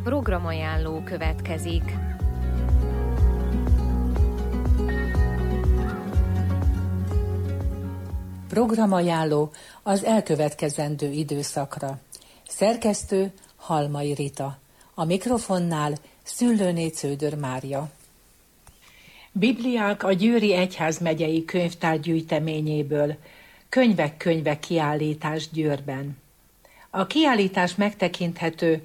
Programajánló következik. Programajánló az elkövetkezendő időszakra. Szerkesztő Halmai Rita. A mikrofonnál Szüllőné Cződör Mária. Bibliák a Győri Egyházmegyei Könyvtár gyűjteményéből. Könyvek kiállítás Győrben. A kiállítás megtekinthető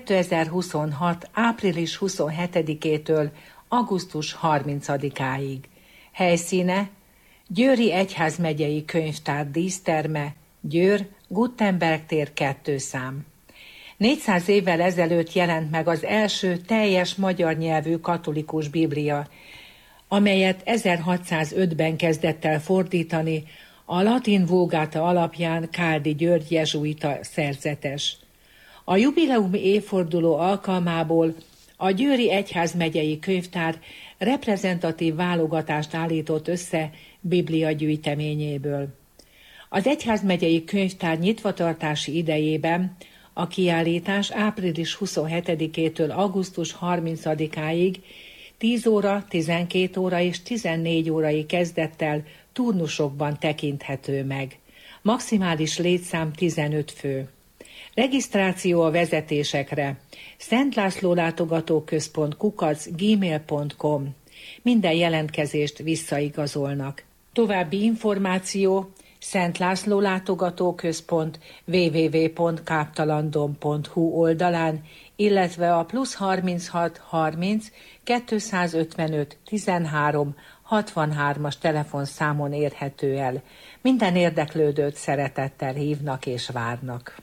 2026. április 27-től augusztus 30-áig. Helyszíne Győri Egyházmegyei Könyvtár díszterme, Győr, Gutenberg tér 2 szám. 400 évvel ezelőtt jelent meg az első teljes magyar nyelvű katolikus Biblia, amelyet 1605-ben kezdett el fordítani a latin vulgáta alapján Káldi György jezsuita szerzetes. A jubileumi évforduló alkalmából a Győri Egyházmegyei Könyvtár reprezentatív válogatást állított össze Biblia gyűjteményéből. Az Egyházmegyei Könyvtár nyitvatartási idejében a kiállítás április 27-től augusztus 30-áig 10 óra, 12 óra és 14 órai kezdettel turnusokban tekinthető meg. Maximális létszám 15 fő. Regisztráció a vezetésekre. Szent László Látogatóközpont @gmail.com. Minden jelentkezést visszaigazolnak. További információ Szent László Látogatóközpont www.káptalandon.hu oldalán, illetve a +36 30 255 13 63-as telefonszámon érhető el. Minden érdeklődőt szeretettel hívnak és várnak.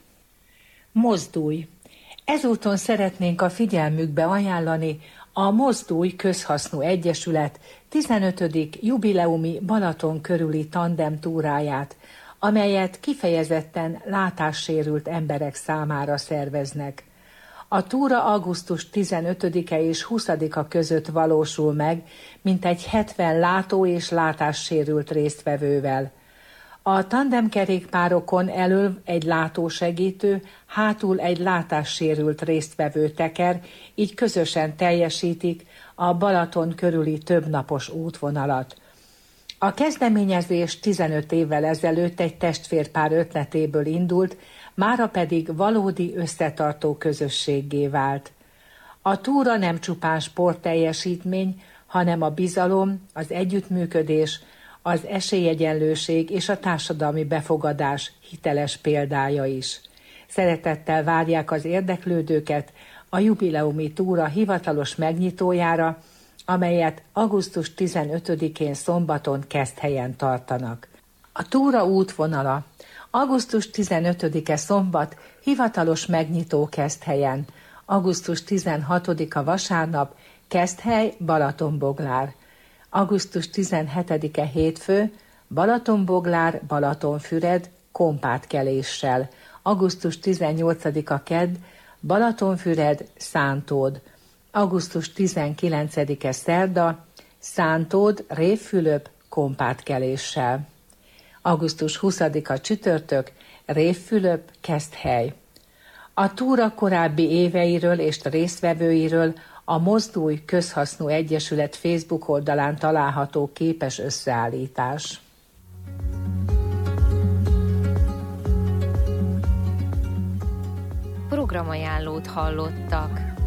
Mozdulj! Ezúton szeretnénk a figyelmükbe ajánlani a Mozdulj Közhasznú Egyesület 15. jubileumi Balaton körüli tandem túráját, amelyet kifejezetten látássérült emberek számára szerveznek. A túra augusztus 15-e és 20-a között valósul meg, mintegy 70 látó- és látássérült résztvevővel. A tandemkerékpárokon elől egy látósegítő, hátul egy látássérült résztvevő teker, így közösen teljesítik a Balaton körüli többnapos útvonalat. A kezdeményezés 15 évvel ezelőtt egy testvérpár ötletéből indult, mára pedig valódi összetartó közösséggé vált. A túra nem csupán sportteljesítmény, hanem a bizalom, az együttműködés, az esélyegyenlőség és a társadalmi befogadás hiteles példája is. Szeretettel várják az érdeklődőket a jubileumi túra hivatalos megnyitójára, amelyet augusztus 15-én szombaton Keszthelyen tartanak. A túra útvonala: augusztus 15-e szombat, hivatalos megnyitó Keszthelyen, augusztus 16-a vasárnap, Keszthely, Balatonboglár, augusztus 17-e hétfő, Balatonboglár, Balatonfüred, kompátkeléssel, augusztus 18-a kedd, Balatonfüred, Szántód, augusztus 19-e szerda, Szántód, Révfülöp, kompátkeléssel, augusztus 20-a csütörtök, Révfülöp, Keszthely. A túra korábbi éveiről és résztvevőiről a Mozdulj Közhasznú Egyesület Facebook oldalán található képes összeállítás. Programajánlót hallottak.